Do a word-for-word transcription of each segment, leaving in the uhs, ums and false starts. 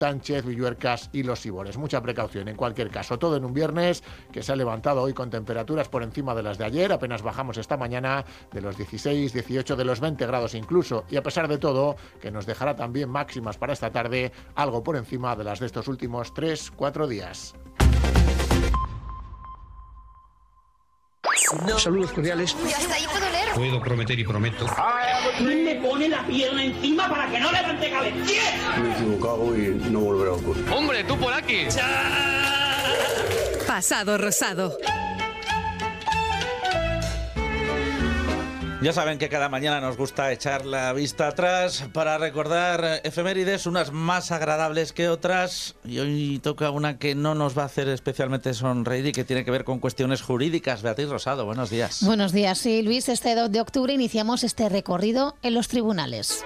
Sánchez, Villuercas y Los Ibores. Mucha precaución en cualquier caso. Todo en un viernes que se ha levantado hoy con temperaturas por encima de las de ayer. Apenas bajamos esta mañana de los dieciséis, dieciocho, de los veinte grados incluso. Y a pesar de todo, que nos dejará también máximas para esta tarde, algo por encima de las de estos últimos tres, cuatro días. No. Saludos cordiales. ¿Y hasta ahí puedo leer? Puedo prometer y prometo. ¿Quién me pone la pierna encima para que no levante cabeza? ¿Quién? Me he equivocado y no volverá a ocurrir. ¡Hombre, tú por aquí! Pasado rosado. Ya saben que cada mañana nos gusta echar la vista atrás para recordar efemérides, unas más agradables que otras. Y hoy toca una que no nos va a hacer especialmente sonreír y que tiene que ver con cuestiones jurídicas. Beatriz Rosado, buenos días. Buenos días, sí, Luis. Este dos de octubre iniciamos este recorrido en los tribunales.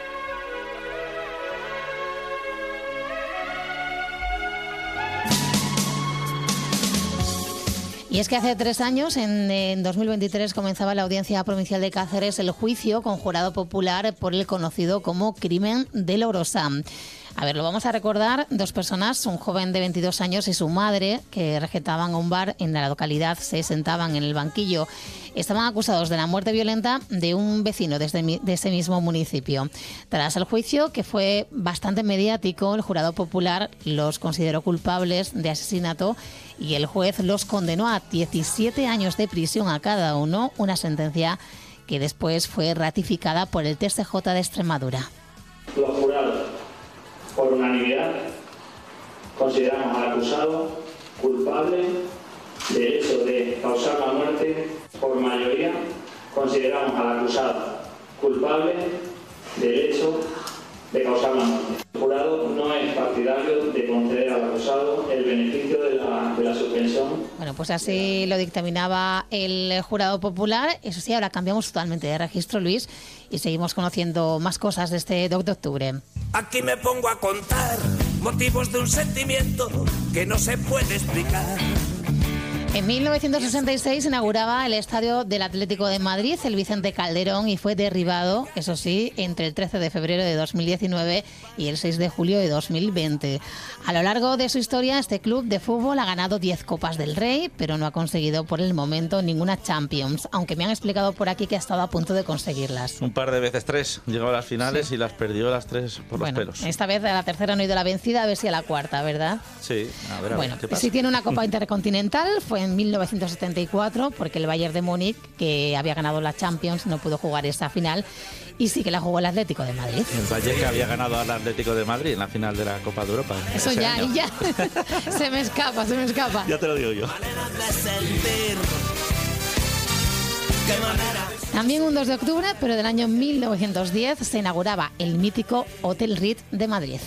Y es que hace tres años, en, en dos mil veintitrés, comenzaba la Audiencia Provincial de Cáceres el juicio con jurado popular por el conocido como crimen de Lorosa. A ver, lo vamos a recordar. Dos personas, un joven de veintidós años y su madre, que regentaban un bar en la localidad, se sentaban en el banquillo. Estaban acusados de la muerte violenta de un vecino desde mi, de ese mismo municipio. Tras el juicio, que fue bastante mediático, el jurado popular los consideró culpables de asesinato y el juez los condenó a diecisiete años de prisión a cada uno, una sentencia que después fue ratificada por el T S J de Extremadura. Los jurados, por unanimidad, consideramos al acusado culpable del hecho de causar la muerte. Por mayoría, consideramos al acusado culpable del hecho de causar la muerte. El jurado no es partidario de conceder al acusado el beneficio de la, de la suspensión. Bueno, pues así lo dictaminaba el jurado popular. Eso sí, ahora cambiamos totalmente de registro, Luis, y seguimos conociendo más cosas de este dos de octubre. Aquí me pongo a contar motivos de un sentimiento que no se puede explicar. En mil novecientos sesenta y seis inauguraba el estadio del Atlético de Madrid, el Vicente Calderón, y fue derribado, eso sí, entre el trece de febrero de dos mil diecinueve y el seis de julio de dos mil veinte. A lo largo de su historia, este club de fútbol ha ganado diez Copas del Rey, pero no ha conseguido por el momento ninguna Champions, aunque me han explicado por aquí que ha estado a punto de conseguirlas. Un par de veces tres, llegó a las finales sí. y las perdió las tres por bueno, los pelos. Esta vez a la tercera no ha ido la vencida, a ver si a la cuarta, ¿verdad? Sí, a ver, a bueno, ver, ¿qué pasa? sí tiene una Copa Intercontinental, fue en mil novecientos setenta y cuatro, porque el Bayern de Múnich, que había ganado la Champions, no pudo jugar esa final, y sí que la jugó el Atlético de Madrid. El Bayern que había ganado al Atlético de Madrid en la final de la Copa de Europa. Eso ya, año. y ya. Se me escapa, se me escapa. Ya te lo digo yo. También un dos de octubre, pero del año mil novecientos diez, se inauguraba el mítico Hotel Ritz de Madrid.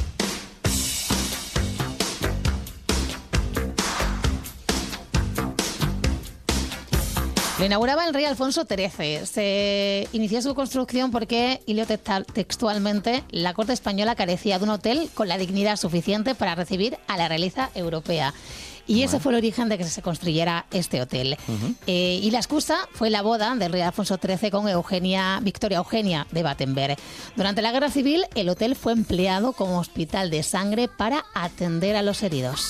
Lo inauguraba el rey Alfonso trece. Se inició su construcción porque, y leo textualmente, la corte española carecía de un hotel con la dignidad suficiente para recibir a la realeza europea. Y ese fue el origen de que se construyera este hotel. Uh-huh. Eh, y la excusa fue la boda del rey Alfonso trece con Eugenia, Victoria Eugenia de Battenberg. Durante la Guerra Civil, el hotel fue empleado como hospital de sangre para atender a los heridos.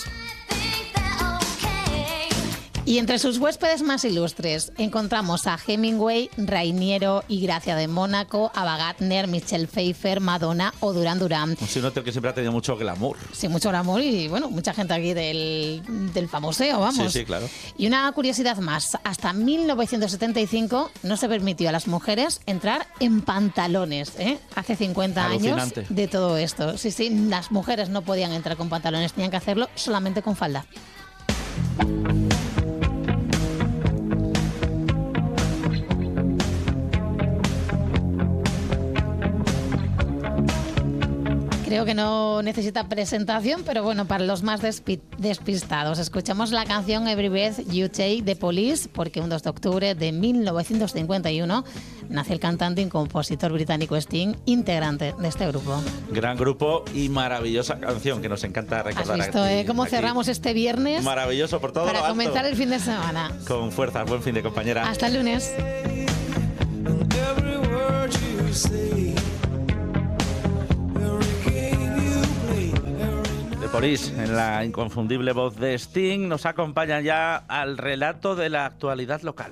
Y entre sus huéspedes más ilustres encontramos a Hemingway, Rainiero y Gracia de Mónaco, Ava Gardner, Michelle Pfeiffer, Madonna o Duran Duran. Es un hotel que siempre ha tenido mucho glamour. Sí, mucho glamour y, bueno, mucha gente aquí del, del famoseo, vamos. Sí, sí, claro. Y una curiosidad más, hasta mil novecientos setenta y cinco no se permitió a las mujeres entrar en pantalones, ¿eh? Hace cincuenta años de todo esto. Sí, sí, las mujeres no podían entrar con pantalones, tenían que hacerlo solamente con falda. Creo que no necesita presentación, pero bueno, para los más despi- despistados, escuchamos la canción Every Breath You Take de Police, porque un dos de octubre de mil novecientos cincuenta y uno nace el cantante y compositor británico Sting, integrante de este grupo. Gran grupo y maravillosa canción que nos encanta recordar. ¿Has visto aquí, eh, cómo aquí. cerramos este viernes? Maravilloso por todo para lo alto. comenzar el fin de semana. Con fuerza, buen fin de compañera. Hasta el lunes. The Police, en la inconfundible voz de Sting, nos acompaña ya al relato de la actualidad local.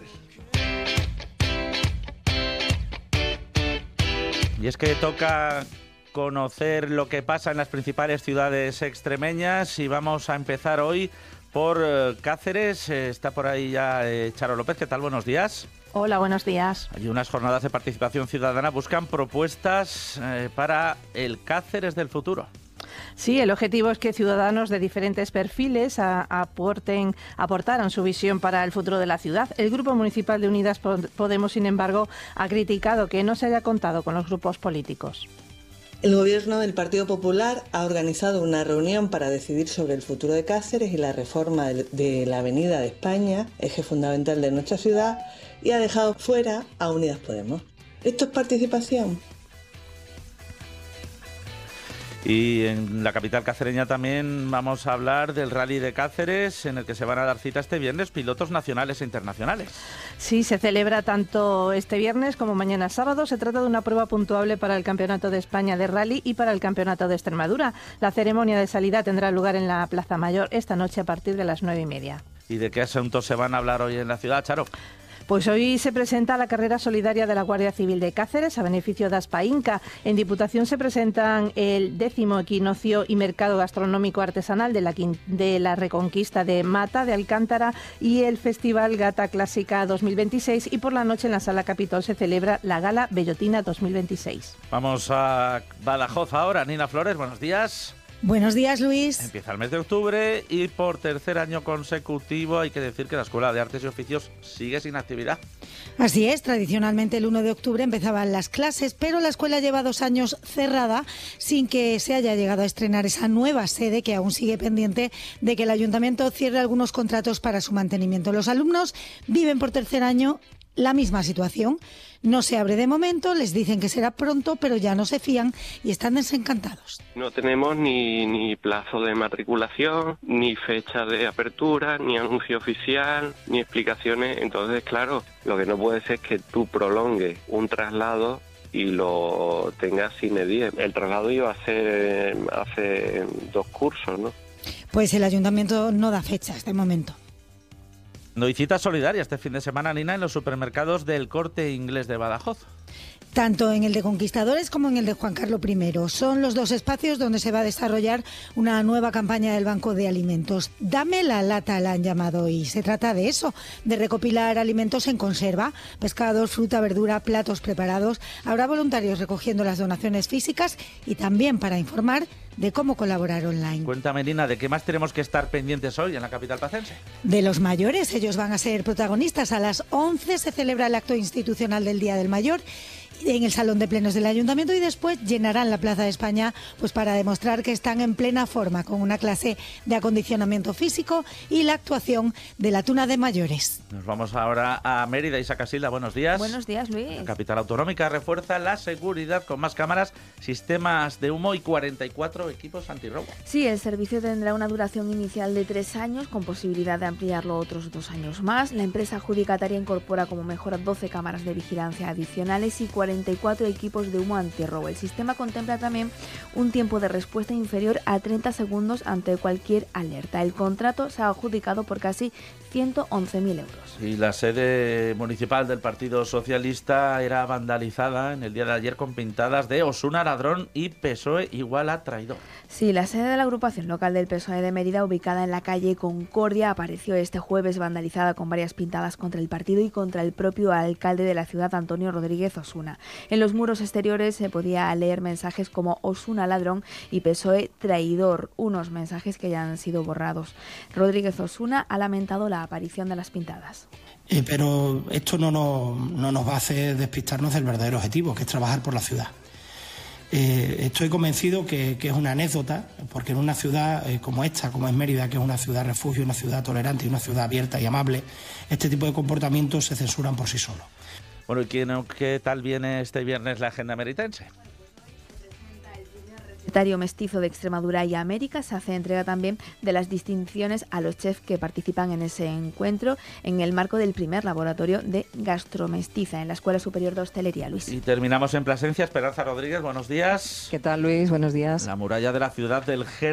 Y es que toca conocer lo que pasa en las principales ciudades extremeñas y vamos a empezar hoy por Cáceres. Está por ahí ya Charo López. ¿Qué tal? Buenos días. Hola, buenos días. Hay unas jornadas de participación ciudadana. Buscan propuestas eh, para el Cáceres del futuro. Sí, el objetivo es que ciudadanos de diferentes perfiles a, aporten, aportaran su visión para el futuro de la ciudad. El Grupo Municipal de Unidas Podemos, sin embargo, ha criticado que no se haya contado con los grupos políticos. El Gobierno del Partido Popular ha organizado una reunión para decidir sobre el futuro de Cáceres y la reforma de la Avenida de España, eje fundamental de nuestra ciudad, y ha dejado fuera a Unidas Podemos. ¿Esto es participación? Y en la capital cacereña también vamos a hablar del Rally de Cáceres, en el que se van a dar cita este viernes pilotos nacionales e internacionales. Sí, se celebra tanto este viernes como mañana sábado. Se trata de una prueba puntuable para el Campeonato de España de Rally y para el Campeonato de Extremadura. La ceremonia de salida tendrá lugar en la Plaza Mayor esta noche a partir de las nueve y media. ¿Y de qué asuntos se van a hablar hoy en la ciudad, Charo? Pues hoy se presenta la carrera solidaria de la Guardia Civil de Cáceres a beneficio de Aspa Inca. En Diputación se presentan el décimo equinoccio y mercado gastronómico artesanal de la, de la Reconquista de Mata de Alcántara y el Festival Gata Clásica dos mil veintiséis, y por la noche en la Sala Capitol se celebra la Gala Bellotina dos mil veintiséis. Vamos a Badajoz ahora. Nina Flores, buenos días. Buenos días, Luis. Empieza el mes de octubre y por tercer año consecutivo hay que decir que la Escuela de Artes y Oficios sigue sin actividad. Así es, tradicionalmente el uno de octubre empezaban las clases, pero la escuela lleva dos años cerrada sin que se haya llegado a estrenar esa nueva sede, que aún sigue pendiente de que el ayuntamiento cierre algunos contratos para su mantenimiento. Los alumnos viven por tercer año la misma situación. No se abre de momento, les dicen que será pronto, pero ya no se fían y están desencantados. No tenemos ni, ni plazo de matriculación, ni fecha de apertura, ni anuncio oficial, ni explicaciones. Entonces, claro, lo que no puede ser es que tú prolongues un traslado y lo tengas sine die. El traslado iba a ser hace dos cursos, ¿no? Pues el ayuntamiento no da fechas de momento. No hay cita solidaria este fin de semana, Nina, en los supermercados del Corte Inglés de Badajoz. Tanto en el de Conquistadores como en el de Juan Carlos primero. Son los dos espacios donde se va a desarrollar una nueva campaña del Banco de Alimentos. Dame la lata, la han llamado, y se trata de eso, de recopilar alimentos en conserva, pescados, fruta, verdura, platos preparados. Habrá voluntarios recogiendo las donaciones físicas y también para informar de cómo colaborar online. Cuéntame, Nina, ¿de qué más tenemos que estar pendientes hoy en la capital pacense? De los mayores, ellos van a ser protagonistas. A las once se celebra el acto institucional del Día del Mayor en el Salón de Plenos del Ayuntamiento y después llenarán la Plaza de España pues para demostrar que están en plena forma, con una clase de acondicionamiento físico y la actuación de la Tuna de Mayores. Nos vamos ahora a Mérida. Isa Casilda, buenos días. Buenos días, Luis. La capital autonómica refuerza la seguridad con más cámaras, sistemas de humo y cuarenta y cuatro equipos antirrobo. Sí, el servicio tendrá una duración inicial de tres años con posibilidad de ampliarlo otros dos años más. La empresa adjudicataria incorpora como mejora doce cámaras de vigilancia adicionales y cuarenta y cuatro equipos de humo antirrobo. El sistema contempla también un tiempo de respuesta inferior a treinta segundos ante cualquier alerta. El contrato se ha adjudicado por casi ciento once mil euros. Y la sede municipal del Partido Socialista era vandalizada en el día de ayer con pintadas de Osuna ladrón y P S O E igual a traidor. Sí, la sede de la agrupación local del P S O E de Mérida, ubicada en la calle Concordia, apareció este jueves vandalizada con varias pintadas contra el partido y contra el propio alcalde de la ciudad, Antonio Rodríguez Osuna. En los muros exteriores se podía leer mensajes como Osuna ladrón y P S O E traidor, unos mensajes que ya han sido borrados. Rodríguez Osuna ha lamentado la aparición de las pintadas. Eh, pero esto no nos, no nos va a hacer despistarnos del verdadero objetivo, que es trabajar por la ciudad. Eh, estoy convencido que, que es una anécdota, porque en una ciudad eh, como esta, como es Mérida, que es una ciudad refugio, una ciudad tolerante y una ciudad abierta y amable, este tipo de comportamientos se censuran por sí solos. Bueno, ¿y qué, qué tal viene este viernes la agenda meritense? Secretario Mestizo de Extremadura y América se hace entrega también de las distinciones a los chefs que participan en ese encuentro en el marco del primer laboratorio de gastromestiza en la Escuela Superior de Hostelería, Luis. Y terminamos en Plasencia. Esperanza Rodríguez, buenos días. ¿Qué tal, Luis? Buenos días. La muralla de la ciudad del G